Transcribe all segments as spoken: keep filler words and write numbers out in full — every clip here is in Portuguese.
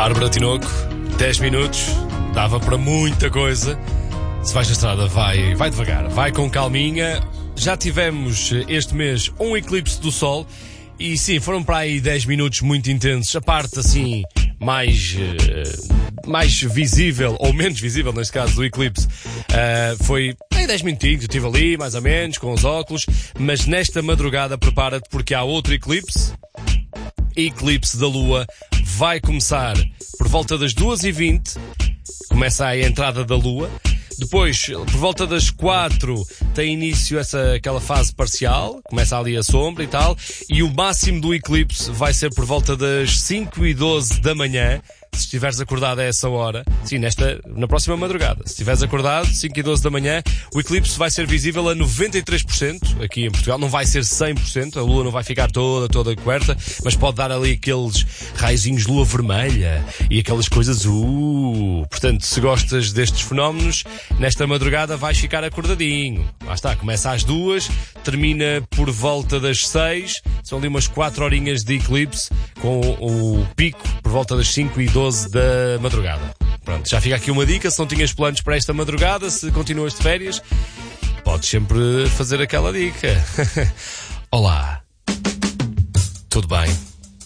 Bárbara Tinoco, dez minutos, dava para muita coisa. Se vais na estrada, vai, vai devagar, vai com calminha. Já tivemos este mês um eclipse do Sol e sim, foram para aí dez minutos muito intensos. A parte assim mais, uh, mais visível, ou menos visível neste caso, do eclipse, uh, foi aí dez minutinhos, eu estive ali mais ou menos com os óculos, mas nesta madrugada prepara-te porque há outro eclipse. Eclipse da Lua vai começar por volta das duas e vinte, começa aí a entrada da Lua. Depois, por volta das quatro, tem início essa, aquela fase parcial, começa ali a sombra e tal, e o máximo do eclipse vai ser por volta das cinco e doze da manhã, se estiveres acordado a essa hora, sim, nesta, na próxima madrugada. Se estiveres acordado, cinco e doze da manhã, o eclipse vai ser visível a noventa e três por cento aqui em Portugal. Não vai ser cem por cento, a lua não vai ficar toda, toda coberta, mas pode dar ali aqueles raizinhos de lua vermelha e aquelas coisas, uh. Portanto, se gostas destes fenómenos, nesta madrugada vais ficar acordadinho. Lá está, começa às duas, termina por volta das seis, são ali umas quatro horinhas de eclipse, com o pico por volta das cinco e doze da madrugada. Pronto, já fica aqui uma dica, se não tinhas planos para esta madrugada, se continuas de férias, podes sempre fazer aquela dica. Olá, tudo bem?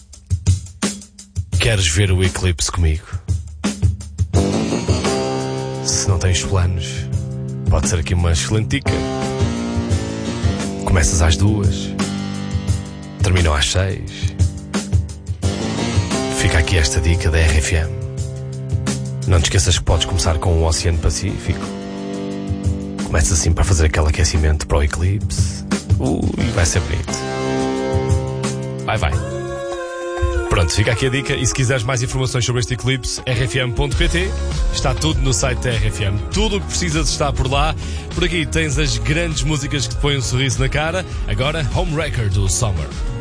Queres ver o eclipse comigo? Se não tens planos, pode ser aqui uma excelente dica. Começas às duas, terminam às seis. Fica aqui esta dica da R F M. Não te esqueças que podes começar com o Oceano Pacífico. Começa assim para fazer aquele aquecimento para o eclipse. Ui, vai ser bonito. Vai, vai. Pronto, fica aqui a dica. E se quiseres mais informações sobre este eclipse, r f m ponto p t. Está tudo no site da R F M. Tudo o que precisas está por lá. Por aqui tens as grandes músicas que te põem um sorriso na cara. Agora, Homewrecker do Summer.